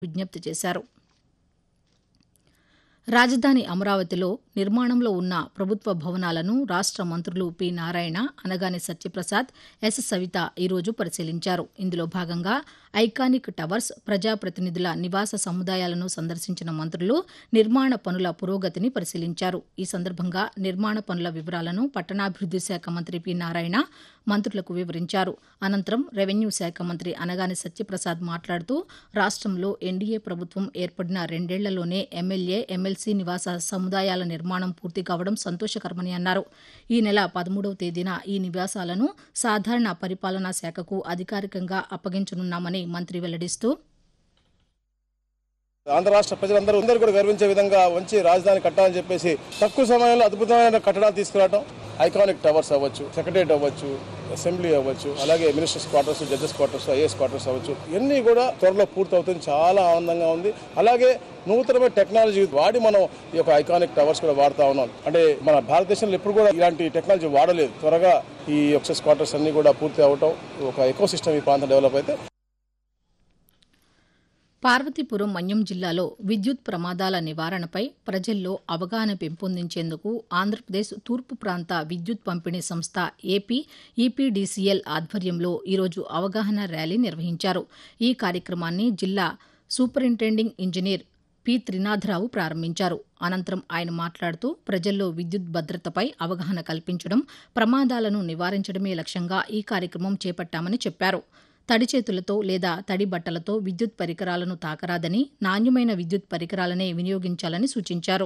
విజ్ఞప్తి చేశారు. రాజధాని అమరావతిలో నిర్మాణంలో ఉన్న ప్రభుత్వ భవనాలను రాష్ట మంత్రులు పి. నారాయణ, అనగాని సత్యప్రసాద్, ఎస్. సవిత ఈరోజు పరిశీలించారు. ఇందులో భాగంగా ఐకానిక్ టవర్స్, ప్రజాప్రతినిధుల నివాస సముదాయాలను సందర్శించిన మంత్రులు నిర్మాణ పనుల పురోగతిని పరిశీలించారు. ఈ సందర్భంగా నిర్మాణ పనుల వివరాలను పట్టణాభివృద్ది శాఖ మంత్రి పి. నారాయణ మంత్రులకు వివరించారు. అనంతరం రెవెన్యూ శాఖ మంత్రి అనగాని సత్యప్రసాద్ మాట్లాడుతూ రాష్టంలో ఎన్డీఏ ప్రభుత్వం ఏర్పడిన 2 ఏళ్లలోనే ఎమ్మెల్యే, ఎమ్మెల్సీ నివాస సముదాయాల నిర్మాణం పూర్తి కావడం సంతోషకరమని అన్నారు. ఈ నెల 13వ తేదీన ఈ నివాసాలను సాధారణ పరిపాలనా శాఖకు అధికారికంగా అప్పగించనున్నామని మంత్రి వెల్లడిస్తూ, ఆంధ్ర రాష్ట్ర ప్రజలందరూ కూడా గర్వించే విధంగా మంచి రాజధాని కట్టాలని చెప్పేసి తక్కువ సమయంలో అద్భుతమైన కట్టడాలు తీసుకురావడం, ఐకానిక్ టవర్స్ అవ్వచ్చు, సెక్రటరియట్ అవ్వచ్చు, అసెంబ్లీ అవ్వచ్చు, అలాగే ministers quarters, judges quarters, IAS quarters అవ్వచ్చు, ఇవన్నీ కూడా త్వరలో పూర్తి అవుతుంది. చాలా ఆనందంగా ఉంది. అలాగే నూతనమైన టెక్నాలజీ వాడి మనం ఈ యొక్క ఐకానిక్ టవర్స్ కూడా వాడుతా ఉన్నాం. అంటే మన భారతదేశంలో ఎప్పుడు కూడా ఇలాంటి టెక్నాలజీ వాడలేదు. త్వరగా ఈ ఎక్సెస్ క్వార్టర్స్ అన్ని కూడా పూర్తి అవటం, ఒక ఎకో సిస్టమ్ ఈ ప్రాంతం డెవలప్ అయితే. పార్వతీపురం మన్యం జిల్లాలో విద్యుత్ ప్రమాదాల నివారణపై ప్రజల్లో అవగాహన పెంపొందించేందుకు ఆంధ్రప్రదేశ్ తూర్పు ప్రాంత విద్యుత్ పంపిణీ సంస్థ ఏపీ ఈపీడీసీఎల్ ఆధ్వర్యంలో ఈరోజు అవగాహన ర్యాలీ నిర్వహించారు. ఈ కార్యక్రమాన్ని జిల్లా సూపరింటెండింగ్ ఇంజనీర్ పి. త్రినాథరావు ప్రారంభించారు. అనంతరం ఆయన మాట్లాడుతూ ప్రజల్లో విద్యుత్ భద్రతపై అవగాహన కల్పించడం, ప్రమాదాలను నివారించడమే లక్ష్యంగా ఈ కార్యక్రమం చేపట్టామని చెప్పారు. తడి చేతులతో లేదా తడి బట్టలతో విద్యుత్ పరికరాలను తాకరాదని, నాణ్యమైన విద్యుత్ పరికరాలనే వినియోగించాలని సూచించారు.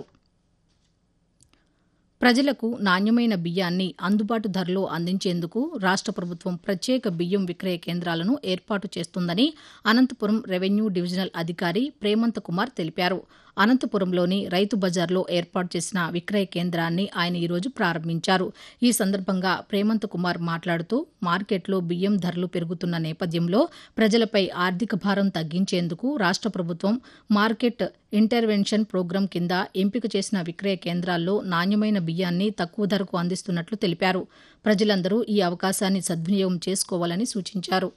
ప్రజలకు నాణ్యమైన బియ్యాన్ని అందుబాటు ధరలో అందించేందుకు రాష్ట ప్రభుత్వం ప్రత్యేక బియ్యం విక్రయ కేంద్రాలను ఏర్పాటు చేస్తుందని అనంతపురం రెవెన్యూ డివిజనల్ అధికారి ప్రేమంత్ కుమార్ తెలిపారు. అనంతపురంలోని రైతు బజార్లో ఏర్పాటు చేసిన విక్రయ కేంద్రాన్ని ఆయన ఈరోజు ప్రారంభించారు. ఈ సందర్భంగా ప్రేమంత్ కుమార్ మాట్లాడుతూ మార్కెట్లో బియ్యం ధరలు పెరుగుతున్న నేపథ్యంలో ప్రజలపై ఆర్థిక భారం తగ్గించేందుకు రాష్ట ప్రభుత్వం మార్కెట్ ఇంటర్వెన్షన్ ప్రోగ్రాం కింద ఎంపిక చేసిన విక్రయ కేంద్రాల్లో నాణ్యమైన బియ్యాన్ని తక్కువ ధరకు అందిస్తున్నట్లు తెలిపారు. ప్రజలందరూ ఈ అవకాశాన్ని సద్వినియోగం చేసుకోవాలని సూచించారు.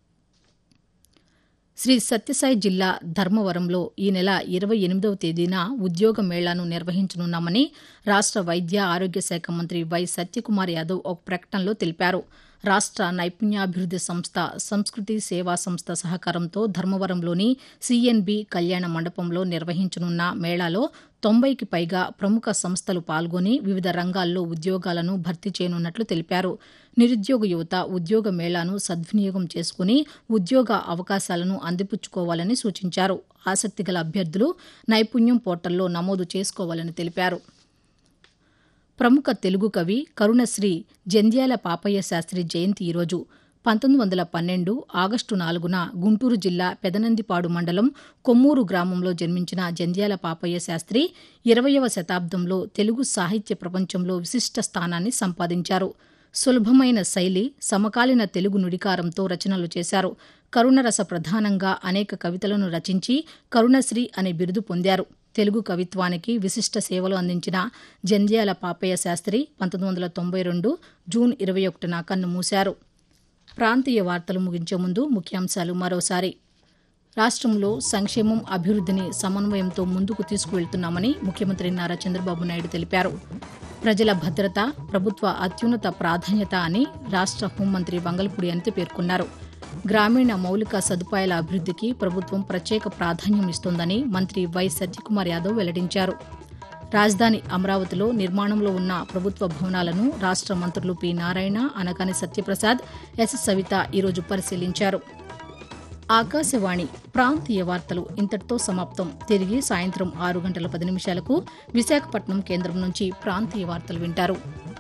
శ్రీ సత్యసాయి జిల్లా ధర్మవరంలో ఈ నెల 28వ తేదీన ఉద్యోగ మేళాను నిర్వహించనున్నామని రాష్ట వైద్య ఆరోగ్య శాఖ మంత్రి వై. సత్యకుమార్ యాదవ్ ఒక ప్రకటనలో తెలిపారు. రాష్ట నైపుణ్యాభివృద్ది సంస్థ, సంస్కృతి సేవా సంస్థ సహకారంతో ధర్మవరంలోని సిఎన్బి కళ్యాణ మండపంలో నిర్వహించనున్న మేళాలో 90కి పైగా ప్రముఖ సంస్థలు పాల్గొని వివిధ రంగాల్లో ఉద్యోగాలను భర్తీ చేయనున్నట్లు తెలిపారు. నిరుద్యోగ యువత ఉద్యోగ మేళాను సద్వినియోగం చేసుకుని ఉద్యోగ అవకాశాలను అందిపుచ్చుకోవాలని సూచించారు. ఆసక్తిగల అభ్యర్థులు నైపుణ్యం పోర్టల్లో నమోదు చేసుకోవాలని తెలిపారు. ప్రముఖ తెలుగు కవి కరుణశ్రీ జంధ్యాల పాపయ్య శాస్త్రి జయంతి ఈరోజు. 1912 ఆగస్టు 4న గుంటూరు జిల్లా పెదనందిపాడు మండలం కొమ్మూరు గ్రామంలో జన్మించిన జంధ్యాల పాపయ్య శాస్త్రి 20వ శతాబ్దంలో తెలుగు సాహిత్య ప్రపంచంలో విశిష్ట స్థానాన్ని సంపాదించారు. సులభమైన శైలి, సమకాలీన తెలుగు నుడికారంతో రచనలు చేశారు. కరుణరస ప్రధానంగా అనేక కవితలను రచించి కరుణశ్రీ అనే బిరుదు పొందారు. తెలుగు కవిత్వానికి విశిష్ట సేవలు అందించిన జంధ్యాల పాపయ్య శాస్త్రి 1992 జూన్ 21న కన్నుమూశారు. ప్రాంతీయ వార్తలు ముగించే ముందు ముఖ్యాంశాలు మరోసారి. రాష్ట్రంలో సంక్షేమం, అభివృద్ధిని సమన్వయంతో ముందుకు తీసుకువెళ్తున్నామని ముఖ్యమంత్రి నారా చంద్రబాబు నాయుడు తెలిపారు. ప్రజల భద్రత ప్రభుత్వ అత్యున్నత ప్రాధాన్యత అని రాష్ట్ర హోంమంత్రి వంగల్పూడి అనిత పేర్కొన్నారు. గ్రామీణ మౌలిక సదుపాయాల అభివృద్ధికి ప్రభుత్వం ప్రత్యేక ప్రాధాన్యం ఇస్తోందని మంత్రి వై. సత్యకుమార్ యాదవ్ వెల్లడించారు. రాజధాని అమరావతిలో నిర్మాణంలో ఉన్న ప్రభుత్వ భవనాలను రాష్ట్ర మంత్రులు పి. నారాయణ, అనగాని సత్యప్రసాద్, ఎస్. సవిత ఈరోజు పరిశీలించారు. ఆకాశవాణి ప్రాంతీయ వార్తలు ఇంతటితో సమాప్తం. తిరిగి సాయంత్రం 6 గంటల 10 నిమిషాలకు విశాఖపట్నం కేంద్రం నుంచి ప్రాంతీయ వార్తలు వింటారు.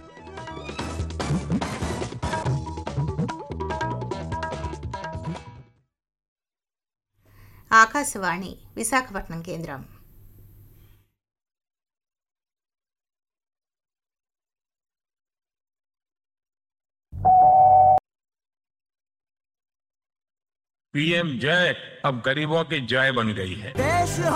ఆకాశవాణి విశాఖపట్నం కేంద్రం. पीएम जय अब गरीबों की जय बन गई है।